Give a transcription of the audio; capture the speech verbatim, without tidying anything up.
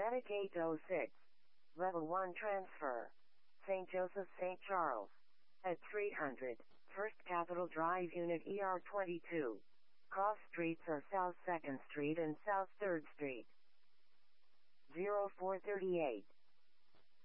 Medic eight oh six. Level one transfer. Saint Joseph Saint Charles. At three hundred, First Capitol Drive Unit E R twenty-two. Cross streets are South second Street and South third Street. zero four three eight.